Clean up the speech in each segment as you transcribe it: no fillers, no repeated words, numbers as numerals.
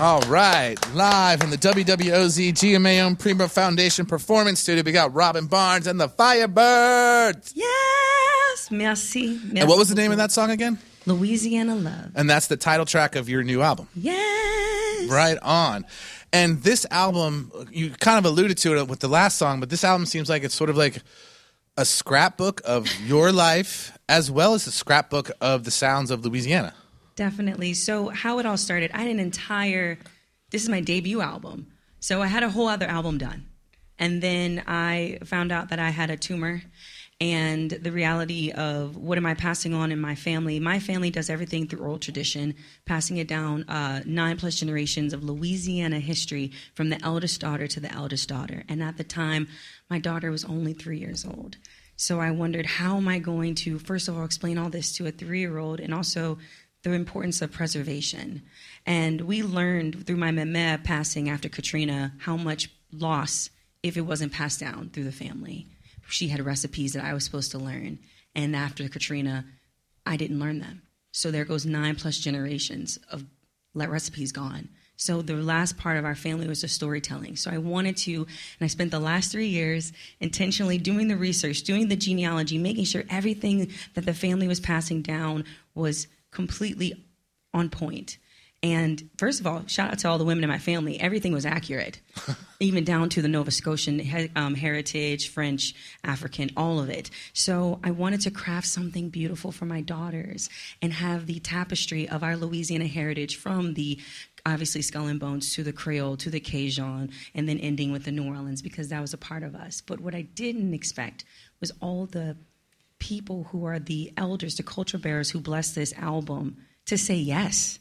All right, live in the WWOZ GMA Prima Foundation Performance Studio, we got Robin Barnes and the Firebirds. Yes, merci. And what was the name of that song again? Louisiana Love. And that's the title track of your new album. Yes. Right on. And this album, you kind of alluded to it with the last song, but this album seems like it's sort of like a scrapbook of your life as well as a scrapbook of the sounds of Louisiana. Definitely. So how it all started, I had this is my debut album. So I had a whole other album done. And then I found out that I had a tumor and the reality of what am I passing on in my family. My family does everything through oral tradition, passing it down 9+ generations of Louisiana history from the eldest daughter to the eldest daughter. And at the time, my daughter was only 3 years old. So I wondered, how am I going to, first of all, explain all this to a 3-year-old and also the importance of preservation. And we learned through my mama passing after Katrina how much loss if it wasn't passed down through the family. She had recipes that I was supposed to learn. And after Katrina, I didn't learn them. So there goes 9+ generations of recipes gone. So the last part of our family was the storytelling. So I wanted to, and I spent the last 3 years intentionally doing the research, doing the genealogy, making sure everything that the family was passing down was completely on point. And first of all, shout out to all the women in my family. Everything was accurate, even down to the Nova Scotian heritage, French, African, all of it. So I wanted to craft something beautiful for my daughters and have the tapestry of our Louisiana heritage from the obviously Skull and Bones to the Creole to the Cajun and then ending with the New Orleans because that was a part of us. But what I didn't expect was all the people who are the elders, the culture bearers who blessed this album to say yes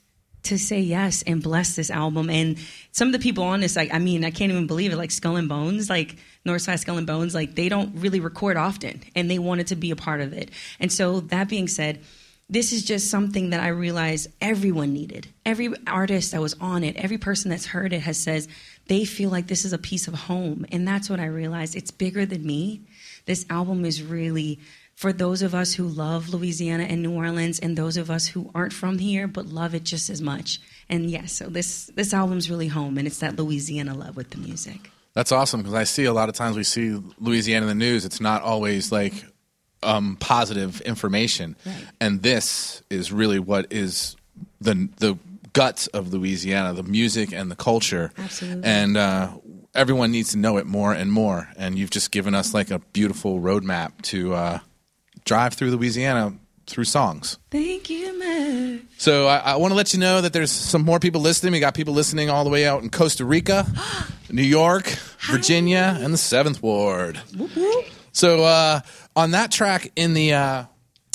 and bless this album. And some of the people on this, I can't even believe it, like Skull and Bones, like Northside Skull and Bones, like they don't really record often and they wanted to be a part of it. And so that being said, this is just something that I realized everyone needed. Every artist that was on it, every person that's heard it has says they feel like this is a piece of home. And that's what I realized. It's bigger than me. This album is really for those of us who love Louisiana and New Orleans and those of us who aren't from here but love it just as much. And yes, so this album's really home, and it's that Louisiana love with the music. That's awesome, because I see a lot of times we see Louisiana in the news. It's not always like positive information. Right. And this is really what is the guts of Louisiana, the music and the culture. Absolutely. And everyone needs to know it more and more. And you've just given us like a beautiful roadmap to drive through Louisiana through songs. Thank you, man. So I want to let you know that there's some more people listening. We got people listening all the way out in Costa Rica, New York, Virginia, and the 7th Ward. Whoop, whoop. So on that track in the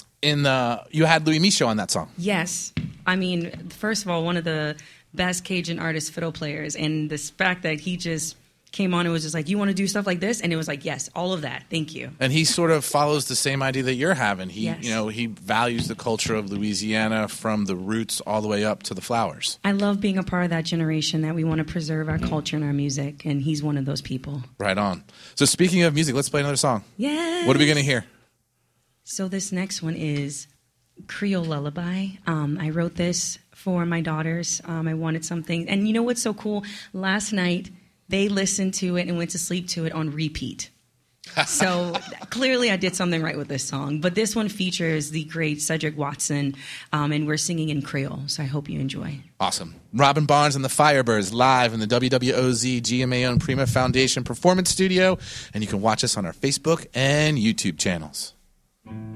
you had Louis Michaud on that song. Yes. I mean, first of all, one of the best Cajun artist fiddle players, and the fact that he just came on and was just like, you want to do stuff like this? And it was like, yes, all of that. Thank you. And he sort of follows the same idea that you're having. He, Yes. he values the culture of Louisiana from the roots all the way up to the flowers. I love being a part of that generation that we want to preserve our culture and our music, and he's one of those people. Right on. So speaking of music, let's play another song. Yeah. What are we going to hear? So this next one is Creole Lullaby. I wrote this for my daughters. I wanted something. And you know what's so cool? Last night, they listened to it and went to sleep to it on repeat. So clearly I did something right with this song. But this one features the great Cedric Watson, and we're singing in Creole. So I hope you enjoy. Awesome. Robin Barnes and the Firebirds live in the WWOZ GMA Prima Foundation Performance Studio. And you can watch us on our Facebook and YouTube channels.